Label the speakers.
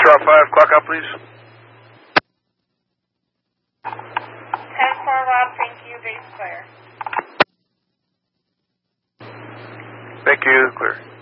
Speaker 1: Foxtrot 5, clock out, please.
Speaker 2: 10-4 Rob, thank you, base clear.
Speaker 1: Thank you, clear.